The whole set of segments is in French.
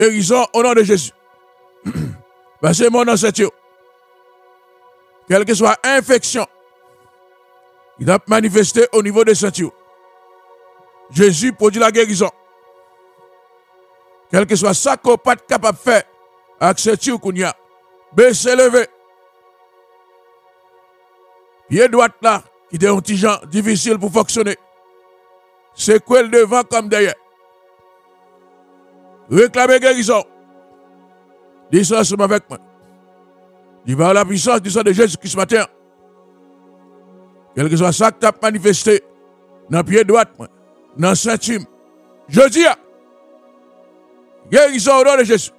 guérison au nom de Jésus. Passez mon nom, c'est Dieu. Quelle que soit infection, il a manifesté au niveau des ceintures. Jésus produit la guérison. Quel que soit ça qu'on pas capable de faire, avec ceinture qu'on y a, baissez, levé. Pied droit là, qui est un petit genre difficile pour fonctionner. C'est quoi le devant comme derrière. Réclamez guérison. Dis ça ensemble avec moi. Dis par la puissance du sang de Jésus-Christ ce matin. Quel que soit ça que tu as manifesté dans le pied droit, dans le ceinture, je dis, guérison au nom de Jésus.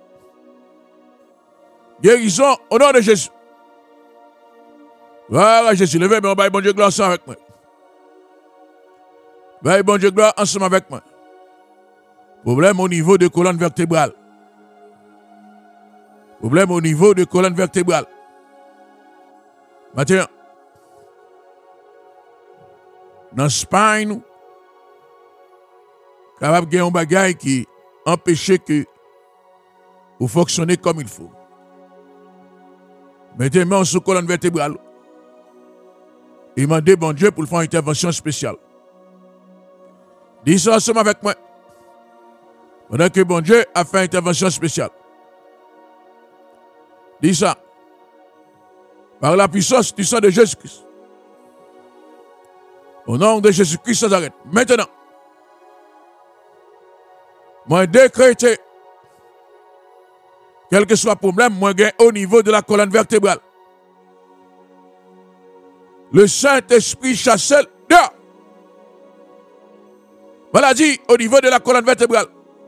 Guérison au nom de Jésus. Voilà, Jésus, levez, mais on va bon Dieu gloire ensemble avec moi. Va bon Dieu gloire ensemble avec moi. Problème au niveau de colonne vertébrale. Problème au niveau de colonne vertébrale. Maintenant, dans le spine, capable de gagner un bagage qui empêche que vous fonctionnez comme il faut. Mettez main sur la colonne vertébrale. Et demandez bon Dieu pour faire une intervention spéciale. Dis ça ensemble avec moi. Pendant que bon Dieu a fait une intervention spéciale. Dis ça. Par la puissance du sang de Jésus-Christ. Au nom de Jésus-Christ sans arrêt. Maintenant. Moi décrété. Quel que soit le problème, moi gagne au niveau de la colonne vertébrale. Le Saint-Esprit chasse dehors. Maladie au niveau de la colonne vertébrale.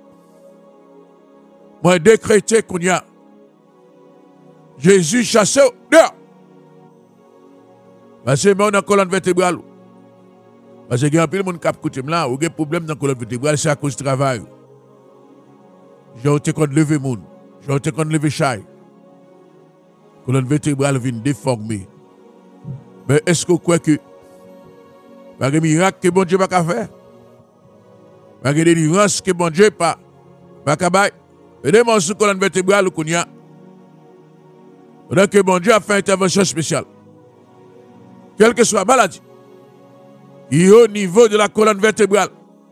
Moi décrété qu'on y a. Jésus chasse dehors. Parce que dans la colonne vertébrale. Parce que il y a un peu de monde qui a écouté là, ou il y a un problème dans la colonne vertébrale, c'est à cause du travail. J'ai été contre lever monde. J'ai été contre lever chai. La colonne vertébrale vient déformer. Mais est-ce que vous croyez que par un miracle que bon Dieu va faire? Par une délivrance que bon Dieu pas faire? Aidez-moi sur la colonne vertébrale qu'on y a. Pendant que bon Dieu a fait une intervention spéciale. Quelle que soit la maladie, qui est au niveau de la colonne vertébrale,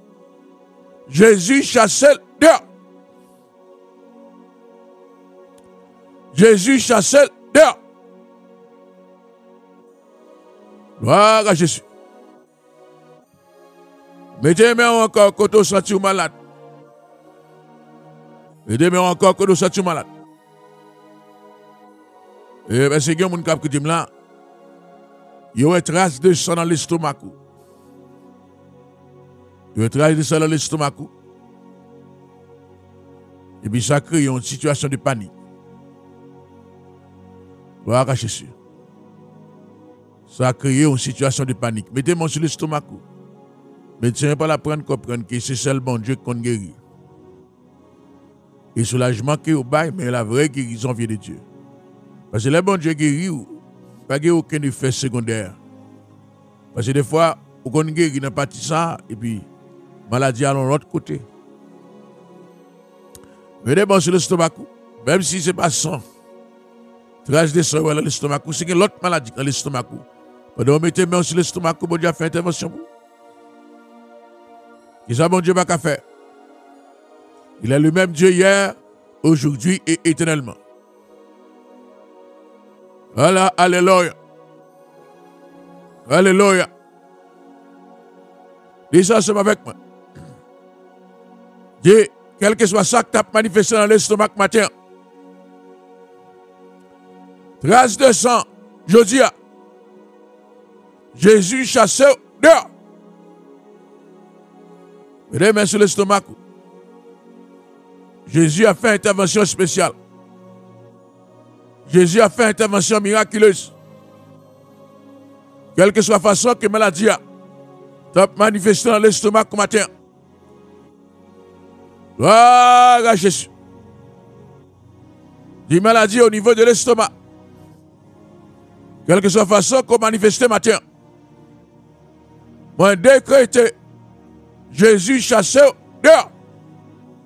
Jésus chasse dehors. Jésus chasse dehors. Gloire à Jésus. Mettez-moi encore quand vous sentez malade. Mettez-moi encore quand vous sentez malade. Et parce que il y a des gens qui disent là, il y a une trace de sang dans l'estomac. Il y a une trace de sang dans l'estomac. Et puis ça crée une situation de panique. Gloire à Jésus. Ça a créé une situation de panique. Mettez-moi sur l'estomac. Médecin pas la prendre comprendre que c'est seul bon Dieu qu'on guérit. Et soulagement qui est au bail, mais la vraie guérison vient de Dieu. Parce que le bon Dieu guérit, pas aucun effet secondaire. Parce que des fois, on guérit dans partie ça, et puis maladie à l'autre côté. Mettez-moi sur l'estomac, même si ce n'est pas sang. Trace de sang dans l'estomac, c'est que l'autre maladie dans l'estomac. Pendant que vous mettez main sur l'estomac, bon Dieu a fait intervention. Qu'est-ce que bon Dieu va faire? Il est le même Dieu hier, aujourd'hui et éternellement. Voilà, alléluia. Alléluia. Dis ça ensemble avec moi. Dis, quel que soit ça que tu as manifesté dans l'estomac matin. Trace de sang, je dis, Jésus chasse dehors. Les mains sur l'estomac. Jésus a fait une intervention spéciale. Jésus a fait une intervention miraculeuse. Quelle que soit la façon que maladie a manifesté dans l'estomac ce matin. Gloire à Jésus. Des maladies au niveau de l'estomac. Quelle que soit la façon qu'on manifeste ce matin. Moi décrété Jésus chasse dehors.